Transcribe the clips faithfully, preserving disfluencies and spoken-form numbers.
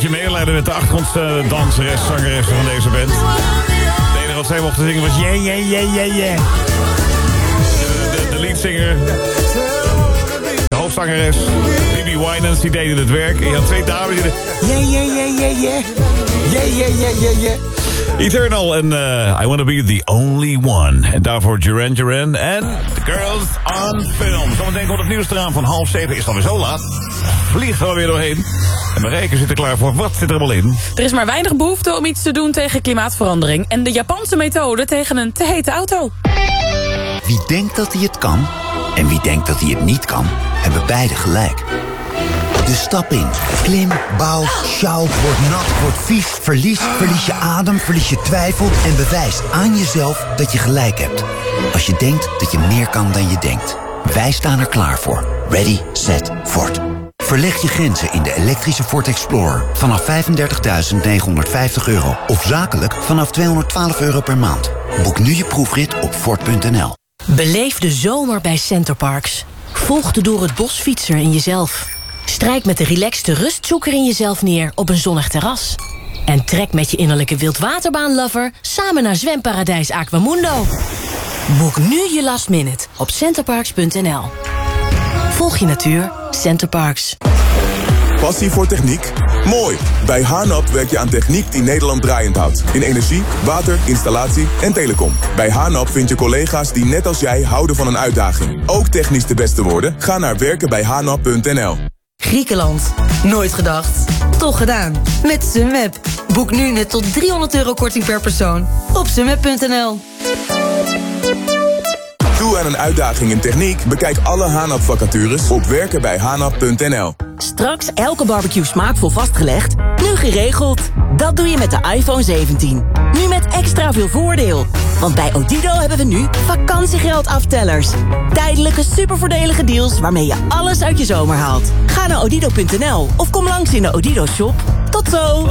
beetje medelijden met de achtergronddanseres, zangeres van deze band. Het enige wat zij mochten zingen was yeah, yeah, yeah, yeah, yeah. De, de, de leadzanger, de hoofdzangeres, Bibi Winans, die deden het werk. En je had twee dames die deden yeah, yeah, yeah, yeah, yeah. Yeah, yeah, yeah, yeah, yeah. Eternal en uh, I Wanna Be The Only One. En daarvoor Duran Duran en The Girls on Film. Zometeen komt het nieuws eraan van half zeven. Is het alweer zo laat? Vliegt er alweer doorheen. En Marijke zit er klaar voor. Wat zit er allemaal in? Er is maar weinig behoefte om iets te doen tegen klimaatverandering. En de Japanse methode tegen een te hete auto. Wie denkt dat hij het kan en wie denkt dat hij het niet kan, hebben beide gelijk. Dus stap in. Klim, bouw, sjouw, word nat, word vies, verlies, verlies je adem, verlies je twijfel en bewijs aan jezelf dat je gelijk hebt. Als je denkt dat je meer kan dan je denkt. Wij staan er klaar voor. Ready, set, Ford. Verleg je grenzen in de elektrische Ford Explorer vanaf vijfendertigduizend negenhonderdvijftig euro of zakelijk vanaf tweehonderdtwaalf euro per maand. Boek nu je proefrit op Ford punt n l. Beleef de zomer bij Centerparks. Volg de door het bos fietser in jezelf. Strijk met de relaxte rustzoeker in jezelf neer op een zonnig terras. En trek met je innerlijke wildwaterbaanlover samen naar zwemparadijs Aquamundo. Boek nu je last minute op centerparks punt n l. Volg je natuur, Centerparks. Passie voor techniek? Mooi! Bij Hanap werk je aan techniek die Nederland draaiend houdt. In energie, water, installatie en telecom. Bij Hanap vind je collega's die net als jij houden van een uitdaging. Ook technisch de beste worden? Ga naar werken bij hanap punt n l. Griekenland. Nooit gedacht. Toch gedaan. Met Sunweb. Boek nu net tot driehonderd euro korting per persoon. Op sunweb punt n l. Toe aan een uitdaging in techniek? Bekijk alle Hanap vacatures op werken bij hanap punt n l. Straks elke barbecue smaakvol vastgelegd? Nu geregeld. Dat doe je met de iPhone zeventien. Nu met extra veel voordeel. Want bij Odido hebben we nu vakantiegeldaftellers. Tijdelijke supervoordelige deals waarmee je alles uit je zomer haalt. Ga naar odido punt n l of kom langs in de Odido shop. Tot zo!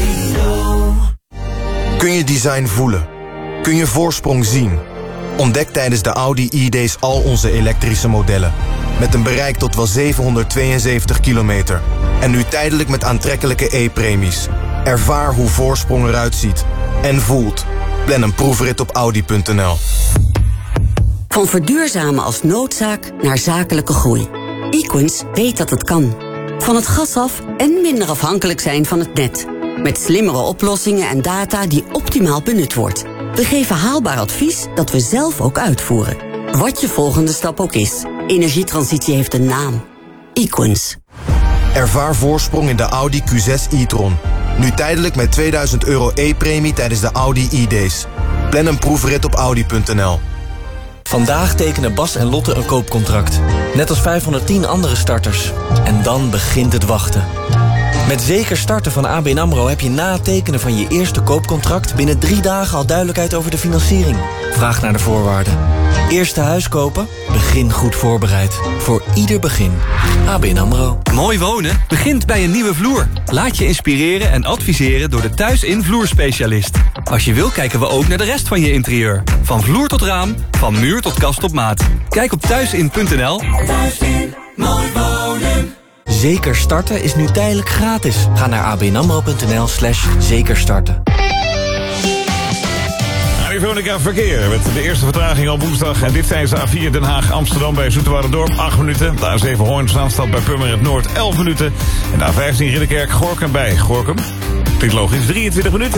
Kun je design voelen? Kun je voorsprong zien? Ontdek tijdens de Audi e-days al onze elektrische modellen. Met een bereik tot wel zevenhonderdtweeënzeventig kilometer. En nu tijdelijk met aantrekkelijke e-premies. Ervaar hoe voorsprong eruit ziet. En voelt. Plan een proefrit op audi punt n l. Van verduurzamen als noodzaak naar zakelijke groei. Equins weet dat het kan. Van het gas af en minder afhankelijk zijn van het net. Met slimmere oplossingen en data die optimaal benut wordt. We geven haalbaar advies dat we zelf ook uitvoeren. Wat je volgende stap ook is. Energietransitie heeft een naam. Equins. Ervaar voorsprong in de Audi Q zes e-tron. Nu tijdelijk met tweeduizend euro e-premie tijdens de Audi e-days. Plan een proefrit op audi punt n l. Vandaag tekenen Bas en Lotte een koopcontract. Net als vijfhonderdtien andere starters. En dan begint het wachten. Met Zeker Starten van A B N AMRO heb je na het tekenen van je eerste koopcontract binnen drie dagen al duidelijkheid over de financiering. Vraag naar de voorwaarden. Eerste huis kopen? Begin goed voorbereid. Voor ieder begin. A B N AMRO. Mooi wonen begint bij een nieuwe vloer. Laat je inspireren en adviseren door de Thuisin vloerspecialist. Als je wil kijken we ook naar de rest van je interieur. Van vloer tot raam, van muur tot kast op maat. Kijk op thuisin punt n l. Thuisin, mooi wonen. Zeker Starten is nu tijdelijk gratis. Ga naar abnamro punt n l slash zekerstarten. Veronica Verkeer met de eerste vertraging op woensdag. En dit zijn ze: A vier Den Haag Amsterdam bij Zoeterwouderdorp acht minuten. De A zeven Hoorn Zaanstad bij Purmerend Noord elf minuten. En de A vijftien Ridderkerk Gorinchem bij Gorinchem. Klinkt logisch, drieëntwintig minuten.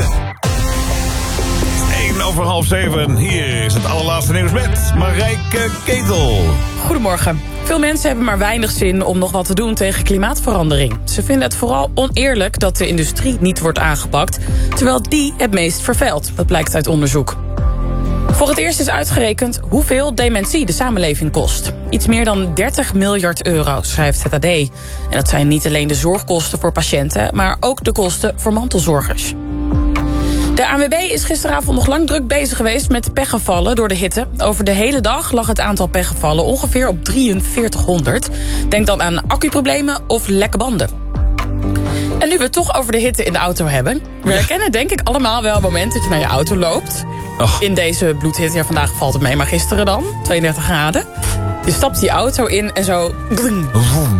één over half zeven. Hier is het allerlaatste nieuws met Marijke Ketel. Goedemorgen. Veel mensen hebben maar weinig zin om nog wat te doen tegen klimaatverandering. Ze vinden het vooral oneerlijk dat de industrie niet wordt aangepakt, terwijl die het meest vervuilt. Dat blijkt uit onderzoek. Voor het eerst is uitgerekend hoeveel dementie de samenleving kost. Iets meer dan dertig miljard euro, schrijft het A D. En dat zijn niet alleen de zorgkosten voor patiënten, maar ook de kosten voor mantelzorgers. De A N W B is gisteravond nog lang druk bezig geweest met pechgevallen door de hitte. Over de hele dag lag het aantal pechgevallen ongeveer op drieënveertighonderd. Denk dan aan accuproblemen of lekke banden. En nu we het toch over de hitte in de auto hebben. We herkennen denk ik allemaal wel het moment dat je naar je auto loopt. Oh. In deze bloedhitte, ja, vandaag valt het mee, maar gisteren dan, tweeëndertig graden. Je stapt die auto in en zo...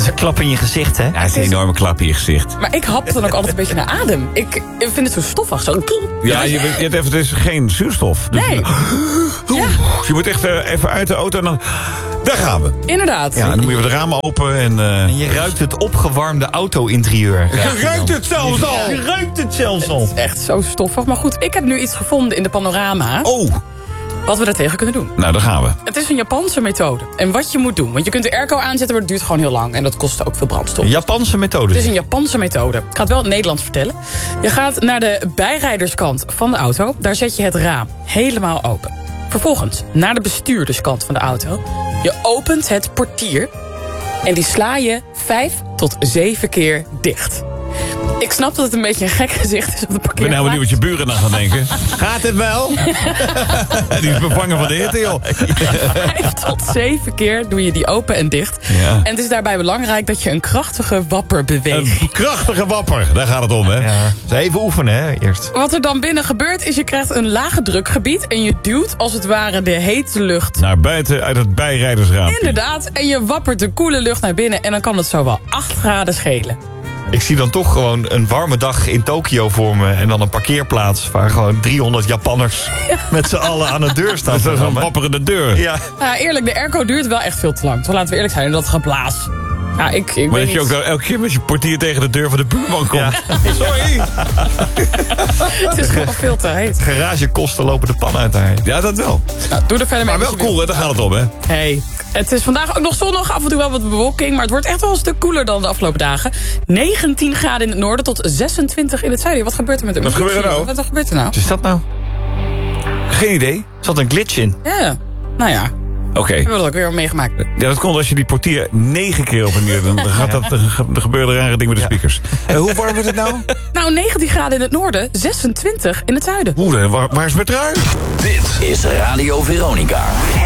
is een klap in je gezicht, hè? Ja, het is een enorme klap in je gezicht. Maar ik hap dan ook altijd een beetje naar adem. Ik, ik vind het zo stoffig. Zo. Ja, je, je hebt even, het is geen zuurstof. Dus Nee. Ja. Je moet echt uh, even uit de auto en dan... Daar gaan we. Inderdaad. Ja, dan moet je de ramen open en... Uh... En je ruikt het opgewarmde auto-interieur. Je ruikt het zelfs al. Je ruikt het zelfs al. Het is echt zo stoffig. Maar goed, ik heb nu iets gevonden in de panorama. Oh. Wat we daartegen kunnen doen. Nou, daar gaan we. Het is een Japanse methode. En wat je moet doen. Want je kunt de airco aanzetten, maar het duurt gewoon heel lang. En dat kost ook veel brandstof. Een Japanse methode. Het is een Japanse methode. Ik ga het wel in het Nederlands vertellen. Je gaat naar de bijrijderskant van de auto. Daar zet je het raam helemaal open. Vervolgens naar de bestuurderskant van de auto. Je opent het portier. En die sla je vijf tot zeven keer dicht. Ik snap dat het een beetje een gek gezicht is op de parkeerplaats. Ik ben nou benieuwd wat je buren dan gaan denken. Gaat het wel? Die is bevangen van de hitte, joh. Vijf tot zeven keer doe je die open en dicht. Ja. En het is daarbij belangrijk dat je een krachtige wapper beweegt. Een krachtige wapper, daar gaat het om, hè? Ja. Dus even oefenen, hè, eerst. Wat er dan binnen gebeurt is je krijgt een lage drukgebied. En je duwt als het ware de hete lucht naar buiten uit het bijrijdersraam. Inderdaad. En je wappert de koele lucht naar binnen. En dan kan het zo wel acht graden schelen. Ik zie dan toch gewoon een warme dag in Tokio voor me. En dan een parkeerplaats waar gewoon driehonderd Japanners ja. met z'n allen aan de deur staan. Dat is een wapperende deur. Ja. Nou, eerlijk, de airco duurt wel echt veel te lang. Zo laten we eerlijk zijn, dat geblaas. Ja, ik, ik maar dat niet... je ook dan elke keer met je portier tegen de deur van de buurman komt. Ja. Sorry. Het is gewoon veel te heet. Garagekosten lopen de pan uit daar. Ja, dat wel. Nou, doe er verder mee. Maar wel cool, hè? Daar gaat het om, hè? Hey. Het is vandaag ook nog zonnig, af en toe wel wat bewolking... maar het wordt echt wel een stuk koeler dan de afgelopen dagen. negentien graden in het noorden tot zesentwintig in het zuiden. Wat gebeurt er met de Wat gebeurt er nou? Wat gebeurt er nou? Wat is dat nou? Geen idee. Er zat een glitch in. Ja, nou ja. Oké. Okay. Hebben we dat ook weer meegemaakt. Ja, dat komt als je die portier negen keer op en neer... dan gaat dat, er gebeuren rare dingen met de speakers. Ja. Uh, hoe warm wordt het nou? Nou, negentien graden in het noorden, zesentwintig in het zuiden. Oeh, waar, waar is het met ruim? Dit is Radio Veronica.